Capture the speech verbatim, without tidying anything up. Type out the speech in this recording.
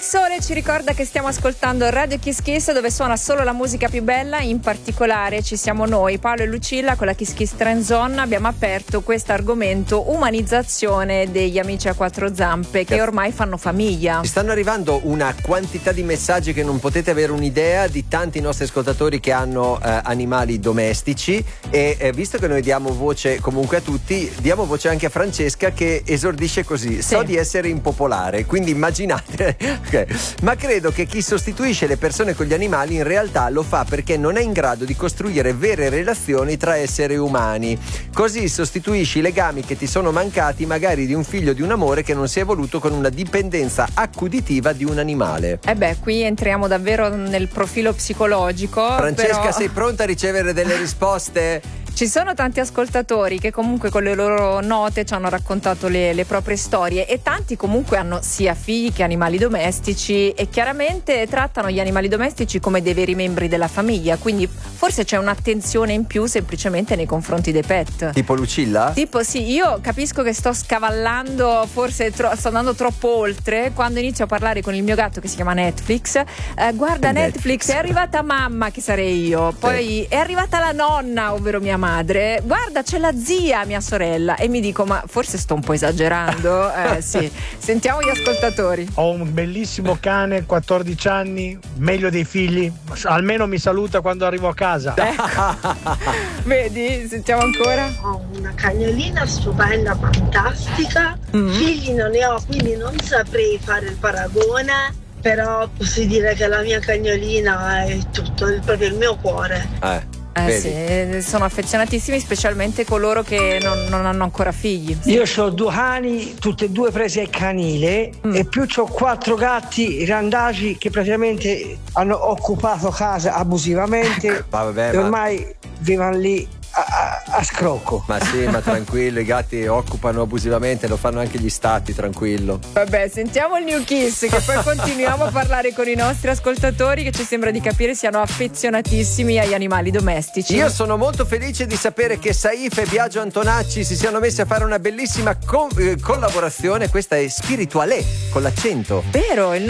Il sole ci ricorda che stiamo ascoltando Radio Kiss Kiss, dove suona solo la musica più bella. In particolare ci siamo noi, Paolo e Lucilla, con la Kiss Kiss Trend Zone. Abbiamo aperto questo argomento umanizzazione degli amici a quattro zampe che ormai fanno famiglia. Ci stanno arrivando una quantità di messaggi che non potete avere un'idea, di tanti nostri ascoltatori che hanno eh, animali domestici e eh, visto che noi diamo voce comunque a tutti, diamo voce anche a Francesca che esordisce così: sì. So di essere impopolare, quindi immaginate. Okay. Ma credo che chi sostituisce le persone con gli animali in realtà lo fa perché non è in grado di costruire vere relazioni tra esseri umani. Così sostituisci i legami che ti sono mancati, magari di un figlio, di un amore che non si è evoluto, con una dipendenza accuditiva di un animale. Eh beh, qui entriamo davvero nel profilo psicologico. Francesca, però... sei pronta a ricevere delle risposte? Ci sono tanti ascoltatori che comunque con le loro note ci hanno raccontato le, le proprie storie, e tanti comunque hanno sia figli che animali domestici e chiaramente trattano gli animali domestici come dei veri membri della famiglia, quindi forse c'è un'attenzione in più semplicemente nei confronti dei pet. Tipo Lucilla? Tipo sì, io capisco che sto scavallando, forse tro- sto andando troppo oltre quando inizio a parlare con il mio gatto che si chiama Netflix. Eh, guarda Netflix. Netflix, è arrivata mamma, che sarei io, poi sì. È arrivata la nonna, ovvero mia madre, guarda c'è la zia, mia sorella, e mi dico ma forse sto un po' esagerando. Eh sì, sentiamo gli ascoltatori. Ho un bellissimo cane, quattordici anni, meglio dei figli, almeno mi saluta quando arrivo a casa. Ecco. Vedi, sentiamo ancora. Ho una cagnolina stupenda, fantastica, mm-hmm. Figli non ne ho, quindi non saprei fare il paragone, però posso dire che la mia cagnolina è tutto, è proprio il mio cuore. Eh. Eh sì, sono affezionatissimi, specialmente coloro che non, non hanno ancora figli. Sì. Io ho due cani, tutti e due presi al canile, mm. e più ho quattro gatti randagi che praticamente hanno occupato casa abusivamente. Ma vabbè, e ormai ma... vivono lì a, a, a scrocco. Ma sì, ma tranquillo, i gatti occupano abusivamente, lo fanno anche gli stati, tranquillo. Vabbè, sentiamo il New Kiss, che poi continuiamo a parlare con i nostri ascoltatori, che ci sembra di capire siano affezionatissimi agli animali domestici. Io sono molto felice di sapere che Saif e Biagio Antonacci si siano messi a fare una bellissima co- eh, collaborazione. Questa è Spiritualé con l'accento. Vero, il